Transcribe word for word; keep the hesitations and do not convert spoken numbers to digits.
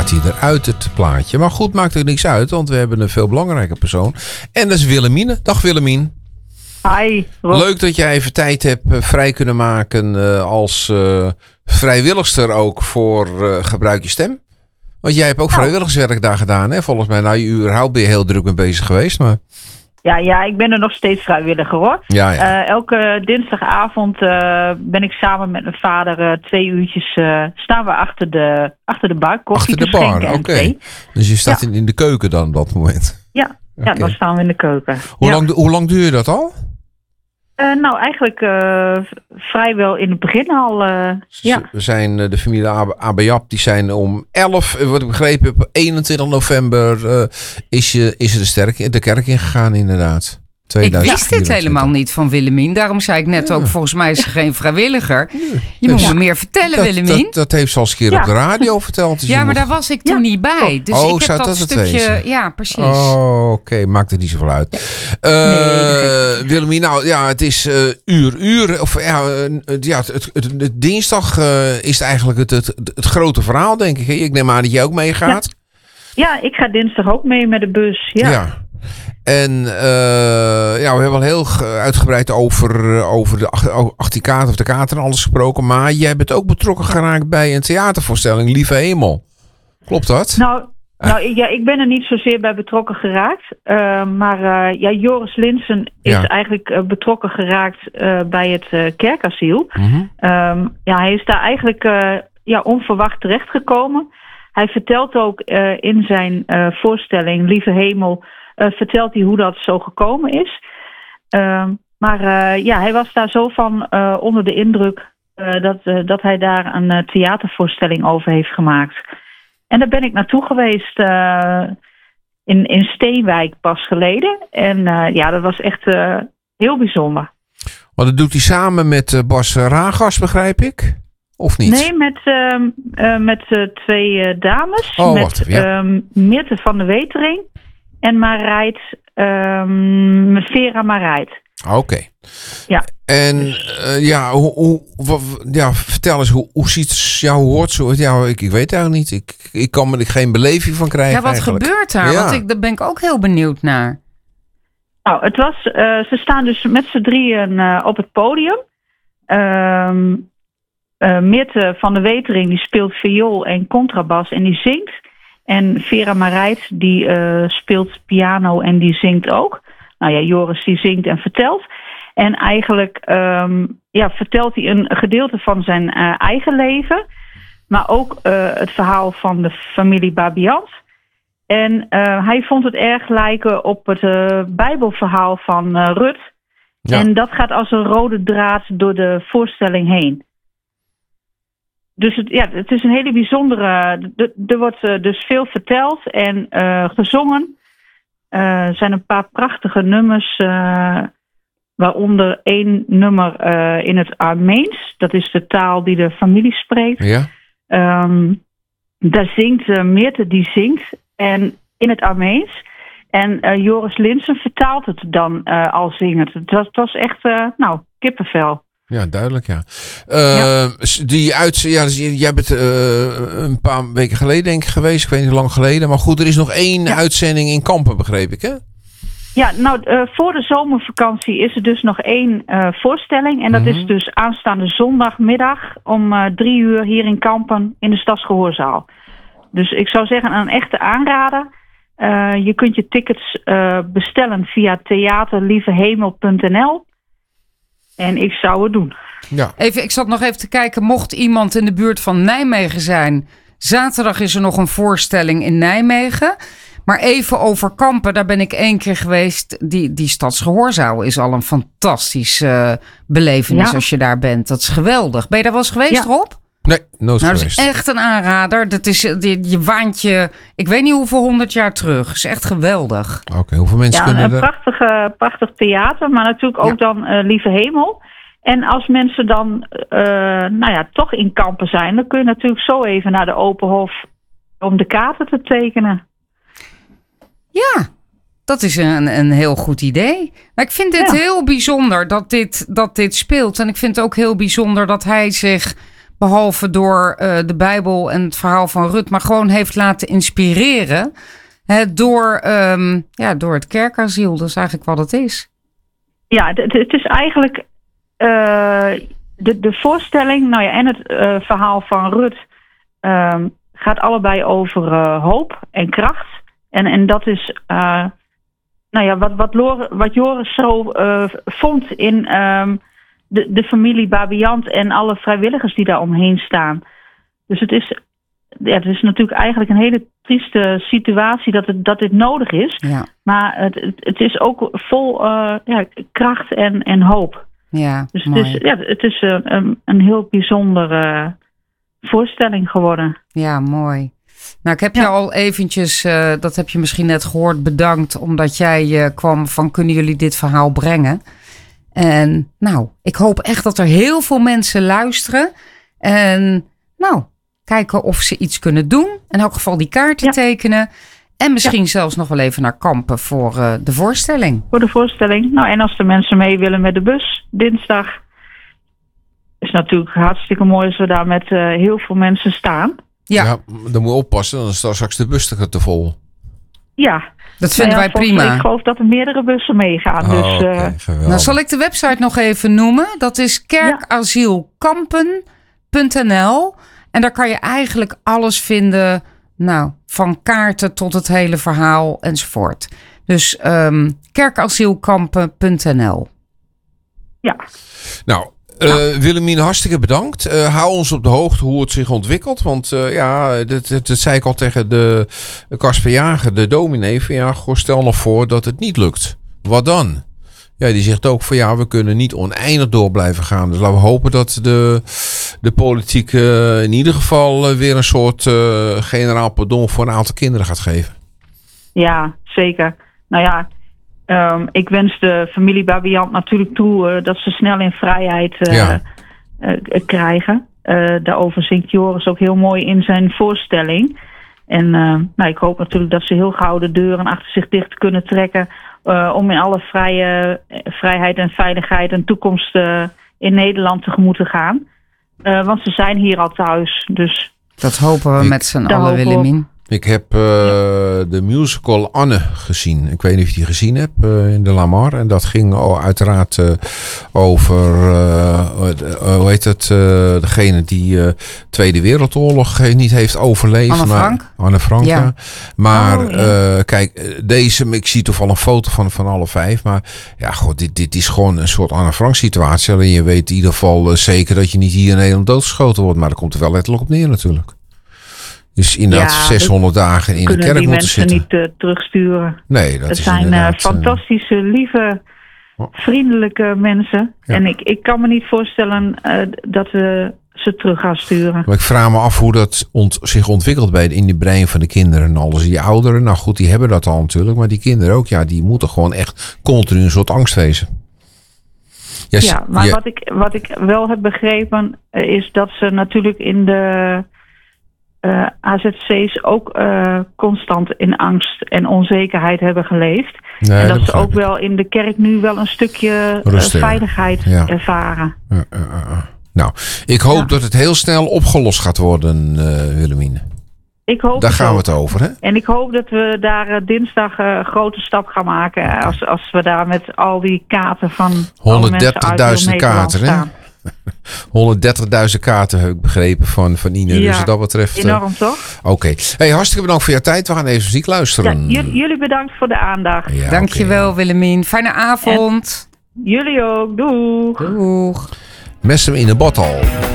gaat hij eruit, het plaatje. Maar goed, maakt er niks uit, want we hebben een veel belangrijke persoon. En dat is Willemine. Dag Willemien. Hi, Rob. Leuk dat jij even tijd hebt uh, vrij kunnen maken uh, als uh, vrijwilligster ook voor uh, Gebruik je Stem. Want jij hebt ook vrijwilligerswerk daar gedaan, hè? Volgens mij, nou, je überhaupt ben je heel druk mee bezig geweest, maar... Ja, ja, ik ben er nog steeds vrijwilliger, hoor. Ja, ja. Uh, elke dinsdagavond uh, ben ik samen met mijn vader uh, twee uurtjes... Uh, staan we achter de, achter de bar, koffie Achter de te bar, schenken oké. Okay. Dus je staat ja. in, in de keuken dan op dat moment? Ja, okay. ja, dan staan we in de keuken. Hoe, ja. lang, hoe lang duur je dat al? Uh, nou, eigenlijk uh, vrijwel in het begin al. Uh, ja. We zijn uh, de familie Abejap, die zijn om elf, wat ik begrepen heb, eenentwintig november uh, is, je, is er de, sterk, de kerk ingegaan inderdaad. Ik wist dit helemaal niet van Willemien. Daarom zei ik net ja. ook, volgens mij is ze geen vrijwilliger. Je moet ja. me meer vertellen, dat, Willemien. Dat, dat heeft ze al eens een keer ja. op de radio verteld. Dus ja, maar nog... daar was ik toen ja. niet bij. Dus oh, ik heb dat, dat stukje... Ja, precies. Oh, oké. Okay. Maakt er niet zoveel uit. Ja. Uh, nee, Willemien, nou ja, het is uh, uur, uur. Of ja, uh, ja het, het, het, het dinsdag uh, is het eigenlijk het, het, het, het grote verhaal, denk ik. Ik neem aan dat jij ook meegaat. Ja. ja, ik ga dinsdag ook mee met de bus. Ja. ja. En uh, ja, we hebben al heel uitgebreid over, over de achttien kaarten of de kaarten en alles gesproken. Maar jij bent ook betrokken geraakt bij een theatervoorstelling, Lieve Hemel. Klopt dat? Nou, uh. nou ja, ik ben er niet zozeer bij betrokken geraakt. Uh, maar uh, ja, Joris Linssen is ja. eigenlijk uh, betrokken geraakt uh, bij het uh, kerkasiel. Mm-hmm. Um, ja, hij is daar eigenlijk uh, ja, onverwacht terechtgekomen. Hij vertelt ook uh, in zijn uh, voorstelling, Lieve Hemel... Uh, vertelt hij hoe dat zo gekomen is. Uh, maar uh, ja, hij was daar zo van uh, onder de indruk... Uh, dat, uh, dat hij daar een uh, theatervoorstelling over heeft gemaakt. En daar ben ik naartoe geweest uh, in, in Steenwijk pas geleden. En uh, ja, dat was echt uh, heel bijzonder. Maar dat doet hij samen met uh, Bas Ragas, begrijp ik? Of niet? Nee, met, uh, uh, met uh, twee uh, dames. Oh, met wacht even, ja. uh, Mirte van de Wetering... En Marijt, um, Vera Marijt. Oké. Okay. Ja. En uh, ja, hoe, hoe, wat, ja, vertel eens, hoe, hoe ziet jou, hoe hoort zo? Ja, ik, ik weet eigenlijk niet. Ik, ik kan er geen beleving van krijgen. Ja, wat eigenlijk. gebeurt daar? Ja. Want ik, daar ben ik ook heel benieuwd naar. Nou, het was, uh, ze staan dus met z'n drieën uh, op het podium. Um, uh, Mirte van de Wetering, die speelt viool en contrabas en die zingt. En Vera Marijt, die uh, speelt piano en die zingt ook. Nou ja, Joris die zingt en vertelt. En eigenlijk um, ja, vertelt hij een gedeelte van zijn uh, eigen leven. Maar ook uh, het verhaal van de familie Babiant. En uh, hij vond het erg lijken op het uh, Bijbelverhaal van uh, Rut. Ja. En dat gaat als een rode draad door de voorstelling heen. Dus het, ja, het is een hele bijzondere... Er wordt uh, dus veel verteld en uh, gezongen. Er uh, zijn een paar prachtige nummers... Uh, waaronder één nummer uh, in het Armeens. Dat is de taal die de familie spreekt. Ja. Um, daar zingt uh, Mirte, die zingt. En in het Armeens. En uh, Joris Linssen vertaalt het dan uh, al zingend. Het was, het was echt, uh, nou, kippenvel. Ja, duidelijk, ja. Uh, ja. Die uit, ja, dus jij bent uh, een paar weken geleden denk ik geweest. Ik weet niet hoe lang geleden. Maar goed, er is nog één ja. uitzending in Kampen, begreep ik, hè? Ja, nou, uh, voor de zomervakantie is er dus nog één uh, voorstelling. En dat mm-hmm. is dus aanstaande zondagmiddag om uh, drie uur hier in Kampen in de Stadsgehoorzaal. Dus ik zou zeggen een echte aanrader. Uh, je kunt je tickets uh, bestellen via theaterlievehemel punt n l. En ik zou het doen. Ja. Even, ik zat nog even te kijken, mocht iemand in de buurt van Nijmegen zijn. Zaterdag is er nog een voorstelling in Nijmegen. Maar even over Kampen, daar ben ik één keer geweest. Die, die Stadsgehoorzaal is al een fantastische uh, belevenis ja. als je daar bent. Dat is geweldig. Ben je daar wel eens geweest, ja. Rob? Nee, nooit nou, geweest. Dat is echt een aanrader. Dat is, je, je waant je, ik weet niet hoeveel honderd jaar terug. Dat is echt geweldig. Oké, okay, hoeveel mensen ja, kunnen een er? Prachtige, prachtig theater, maar natuurlijk ook ja. dan uh, Lieve Hemel. En als mensen dan uh, nou ja, toch in Kampen zijn, dan kun je natuurlijk zo even naar de Openhof om de kaarten te tekenen. Ja, dat is een, een heel goed idee. Maar ik vind het ja. heel bijzonder dat dit, dat dit speelt. En ik vind het ook heel bijzonder dat hij zich behalve door uh, de Bijbel en het verhaal van Rut, maar gewoon heeft laten inspireren hè, door, um, ja, door het kerkasiel. Dat is eigenlijk wat het is. Ja, het, het is eigenlijk uh, de, de voorstelling, nou ja, en het uh, verhaal van Rut um, gaat allebei over uh, hoop en kracht. En, en dat is uh, nou ja, wat, wat, Lore, wat Joris zo uh, vond in um, de, de familie Babiant en alle vrijwilligers die daar omheen staan. Dus het is, ja, het is natuurlijk eigenlijk een hele trieste situatie dat, het, dat dit nodig is. Ja. Maar het, het, het is ook vol uh, ja, kracht en, en hoop. Ja, dus het mooi. is, ja, het is uh, een, een heel bijzondere uh, voorstelling geworden. Ja, mooi. Nou, ik heb Ja. je al eventjes, uh, dat heb je misschien net gehoord, bedankt omdat jij uh, kwam van kunnen jullie dit verhaal brengen. En nou, ik hoop echt dat er heel veel mensen luisteren. En nou, kijken of ze iets kunnen doen. In elk geval die kaarten Ja. tekenen. En misschien zelfs nog wel even naar Kampen voor uh, de voorstelling. Voor de voorstelling. Nou, en als de mensen mee willen met de bus, dinsdag, is natuurlijk hartstikke mooi als we daar met uh, heel veel mensen staan. Ja, Ja, dan moet je oppassen, dan staat straks de bus te vol. Ja. dat vinden Nou ja, wij volgens- prima. Ik geloof dat er meerdere bussen meegaan. Oh, dus uh, oké, geweldig. Nou, zal ik de website nog even noemen? Dat is kerkasielkampen punt n l. En daar kan je eigenlijk alles vinden. Nou, van kaarten tot het hele verhaal enzovoort. Dus um, kerkasielkampen punt n l. ja. Nou, uh, Willemien, hartstikke bedankt. Uh, hou ons op de hoogte hoe het zich ontwikkelt. Want uh, ja, dat, dat, dat zei ik al tegen de Kasper Jager, de dominee. Van ja, goh, stel nog voor dat het niet lukt. Wat dan? Ja, die zegt ook van ja, we kunnen niet oneindig door blijven gaan. Dus laten we hopen dat de, de politiek uh, in ieder geval uh, weer een soort uh, generaal pardon voor een aantal kinderen gaat geven. Ja, zeker. Nou ja, um, ik wens de familie Babiant natuurlijk toe uh, dat ze snel in vrijheid uh, Ja. uh, krijgen. Uh, daarover zingt Joris ook heel mooi in zijn voorstelling. En uh, nou, ik hoop natuurlijk dat ze heel gauw de deuren achter zich dicht kunnen trekken. Uh, om in alle vrije, vrijheid en veiligheid een toekomst uh, in Nederland tegemoet te gaan. Uh, want ze zijn hier al thuis. Dus Dat hopen we Ik- met z'n Daar allen, hopen we op. Willemien. Ik heb uh, de musical Anne gezien. Ik weet niet of je die gezien hebt uh, in de Lamar. En dat ging oh, uiteraard uh, over, uh, uh, hoe heet het, uh, degene die uh, Tweede Wereldoorlog niet heeft overleefd. Anne maar- Frank? Anne Frank, ja. Ja. Maar Oh, ja. uh, kijk, deze, ik zie toch wel een foto van, van alle vijf. Maar ja, god, dit, dit is gewoon een soort Anne Frank situatie. Alleen je weet in ieder geval uh, zeker dat je niet hier in Nederland doodgeschoten wordt. Maar daar komt er wel letterlijk op neer natuurlijk. Dus inderdaad Ja, zeshonderd dagen in de kunnen kerk die moeten mensen zitten. niet uh, terugsturen. Nee, dat Het is zijn uh, inderdaad... uh, fantastische, lieve, Oh. vriendelijke mensen. Ja. En ik, ik kan me niet voorstellen uh, dat we ze terug gaan sturen. Maar ik vraag me af hoe dat ont- zich ontwikkelt bij in de brein van de kinderen en alles. Die ouderen, nou goed, die hebben dat al natuurlijk. Maar die kinderen ook, ja, die moeten gewoon echt continu een soort angst wezen. Ja, s- Ja, maar ja, wat, ik, wat ik wel heb begrepen uh, is dat ze natuurlijk in de uh, A Z C's ook uh, constant in angst en onzekerheid hebben geleefd. nee, en dat ze begrijp ook ik. wel in de kerk nu wel een stukje uh, Rust hebben. veiligheid Ja. ervaren. Uh, uh, uh, uh. Nou, ik hoop Ja. dat het heel snel opgelost gaat worden, uh, Willemine. Ik hoop Daar het gaan we ook. het over, hè? En ik hoop dat we daar uh, dinsdag uh, een grote stap gaan maken. uh, Als, als we daar met al die kaarten van honderddertigduizend kaarten, hè? honderddertigduizend kaarten heb ik begrepen van, van Ine. Ja, Dus wat dat betreft... uh, Enorm, toch? Oké. Hey, hartstikke bedankt voor je tijd. We gaan even muziek Ja, luisteren. j- jullie bedankt voor de aandacht. Ja, Dankjewel, oké. Willemien. Fijne avond. Jullie ook. Doeg! Doeg. Mes hem in de bottle.